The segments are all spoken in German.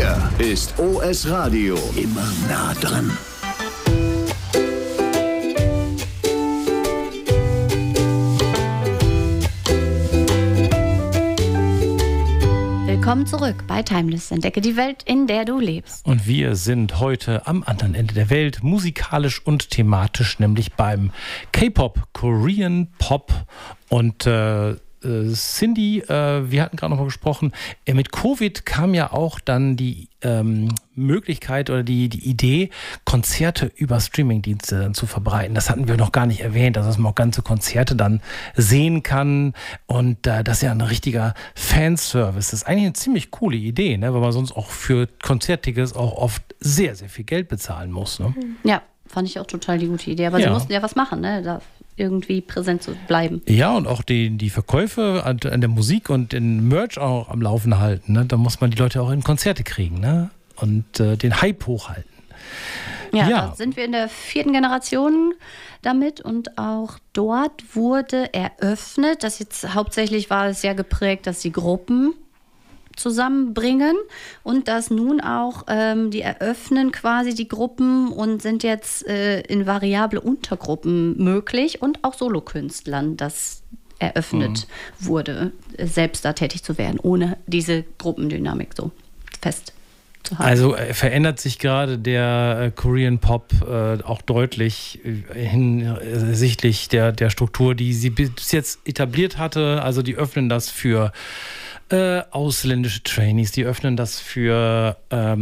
Hier ist OS Radio. Immer nah dran. Willkommen zurück bei Timeless. Entdecke die Welt, in der du lebst. Und wir sind heute am anderen Ende der Welt, musikalisch und thematisch, nämlich beim K-Pop, Korean Pop. Und Cindy, wir hatten gerade noch mal gesprochen, mit Covid kam ja auch dann die Möglichkeit oder die Idee, Konzerte über Streamingdienste zu verbreiten. Das hatten wir noch gar nicht erwähnt, dass man auch ganze Konzerte dann sehen kann. Und das ist ja ein richtiger Fanservice. Das ist eigentlich eine ziemlich coole Idee, ne? Weil man sonst auch für Konzerttickets auch oft sehr, sehr viel Geld bezahlen muss. Ne? Ja, fand ich auch total die gute Idee. Aber sie mussten ja was machen, ne? Da irgendwie präsent zu bleiben. Ja, und auch die Verkäufe an der Musik und den Merch auch am Laufen halten. Ne? Da muss man die Leute auch in Konzerte kriegen, ne? Und den Hype hochhalten. Ja, da sind wir in der 4. Generation damit und auch dort wurde eröffnet, das jetzt hauptsächlich war es ja geprägt, dass die Gruppen zusammenbringen und dass nun auch die eröffnen quasi die Gruppen und sind jetzt in variable Untergruppen möglich und auch Solokünstlern, das eröffnet wurde, selbst da tätig zu werden, ohne diese Gruppendynamik so fest zu haben. Also verändert sich gerade der Korean Pop auch deutlich hinsichtlich der Struktur, die sie bis jetzt etabliert hatte. Also die öffnen das für ausländische Trainees, die öffnen das für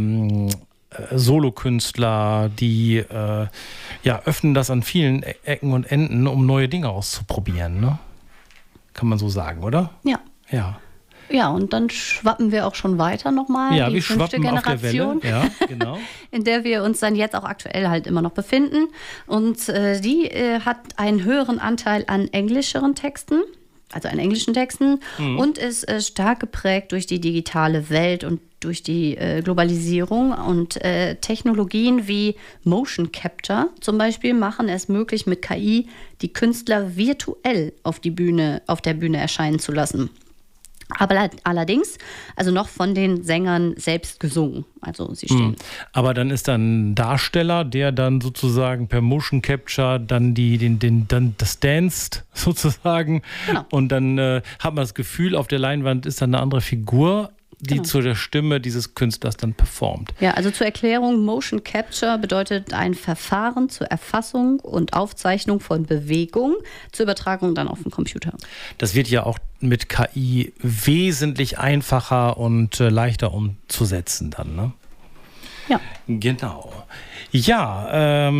Solokünstler, die öffnen das an vielen Ecken und Enden, um neue Dinge auszuprobieren. Ne? Kann man so sagen, oder? Ja. Ja, und dann schwappen wir auch schon weiter nochmal. Ja, die wir 5. schwappen Generation, auf der Welle. Ja, genau. in der wir uns dann jetzt auch aktuell halt immer noch befinden. Und die hat einen höheren Anteil an englischeren Texten. Also an englischen Texten und ist stark geprägt durch die digitale Welt und durch die Globalisierung und Technologien wie Motion Capture zum Beispiel machen es möglich, mit KI die Künstler virtuell auf der Bühne erscheinen zu lassen. Aber allerdings, also noch von den Sängern selbst gesungen. Also sie stehen. Aber dann ist dann ein Darsteller, der dann sozusagen per Motion Capture dann dann das danced sozusagen. Genau. Und dann hat man das Gefühl, auf der Leinwand ist dann eine andere Figur, die zu der Stimme dieses Künstlers dann performt. Ja, also zur Erklärung, Motion Capture bedeutet ein Verfahren zur Erfassung und Aufzeichnung von Bewegung, zur Übertragung dann auf den Computer. Das wird ja auch mit KI wesentlich einfacher und leichter umzusetzen dann, ne? Ja. Genau. Ja,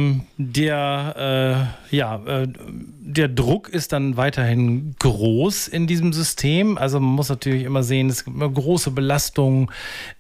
der Druck ist dann weiterhin groß in diesem System. Also man muss natürlich immer sehen, es gibt immer große Belastungen.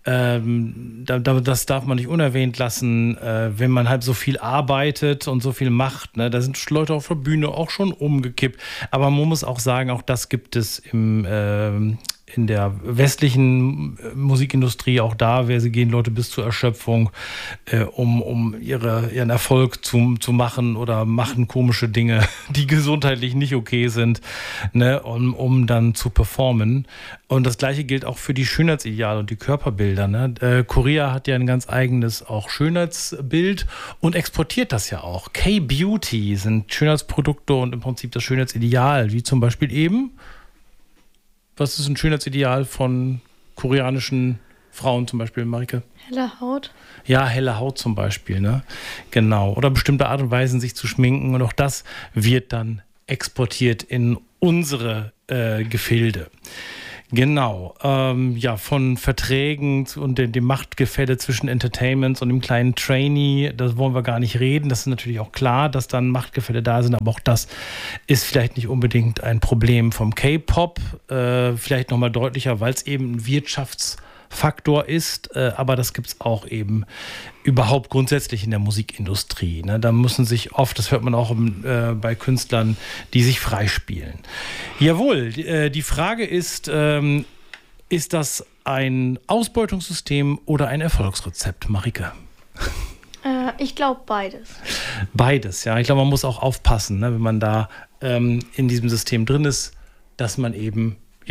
Das darf man nicht unerwähnt lassen, wenn man halt so viel arbeitet und so viel macht. Ne? Da sind Leute auf der Bühne auch schon umgekippt. Aber man muss auch sagen, auch das gibt es in der westlichen Musikindustrie, auch da gehen Leute bis zur Erschöpfung, um ihren Erfolg zu machen oder machen komische Dinge, die gesundheitlich nicht okay sind, ne, um dann zu performen. Und das Gleiche gilt auch für die Schönheitsideale und die Körperbilder. Ne? Korea hat ja ein ganz eigenes auch Schönheitsbild und exportiert das ja auch. K-Beauty sind Schönheitsprodukte und im Prinzip das Schönheitsideal, wie zum Beispiel eben. Was ist ein Schönheitsideal von koreanischen Frauen zum Beispiel, Marike? Helle Haut. Ja, helle Haut zum Beispiel, ne? Genau. Oder bestimmte Art und Weisen, sich zu schminken. Und auch das wird dann exportiert in unsere Gefilde. Genau, von Verträgen und dem Machtgefälle zwischen Entertainments und dem kleinen Trainee, das wollen wir gar nicht reden. Das ist natürlich auch klar, dass dann Machtgefälle da sind, aber auch das ist vielleicht nicht unbedingt ein Problem vom K-Pop. Vielleicht nochmal deutlicher, weil es eben ein Wirtschaftsfaktor ist, aber das gibt es auch eben überhaupt grundsätzlich in der Musikindustrie. Ne? Da müssen sich oft, das hört man auch bei Künstlern, die sich freispielen. Jawohl, die Frage ist das ein Ausbeutungssystem oder ein Erfolgsrezept, Marike? Ich glaube beides. Beides, ja. Ich glaube, man muss auch aufpassen, ne, wenn man da in diesem System drin ist, dass man eben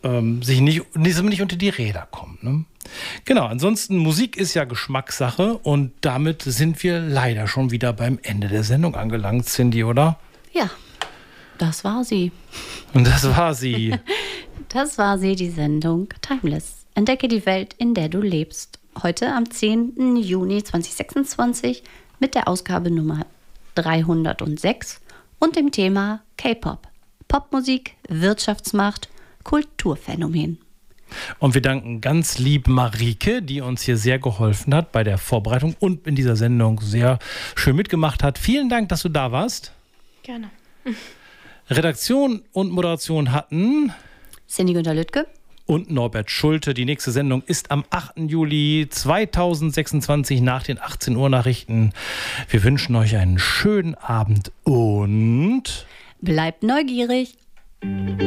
sich nicht unter die Räder kommt. Ne? Genau, ansonsten Musik ist ja Geschmackssache und damit sind wir leider schon wieder beim Ende der Sendung angelangt, Cindy, oder? Ja, das war sie. Und das war sie. Das war sie, die Sendung Timeless. Entdecke die Welt, in der du lebst. Heute am 10. Juni 2026 mit der Ausgabe Nummer 306 und dem Thema K-Pop. Popmusik, Wirtschaftsmacht, Kulturphänomen. Und wir danken ganz lieb Marike, die uns hier sehr geholfen hat bei der Vorbereitung und in dieser Sendung sehr schön mitgemacht hat. Vielen Dank, dass du da warst. Gerne. Redaktion und Moderation hatten Cindy Günther Lüttke und Norbert Schulte. Die nächste Sendung ist am 8. Juli 2026 nach den 18 Uhr Nachrichten. Wir wünschen euch einen schönen Abend und bleibt neugierig.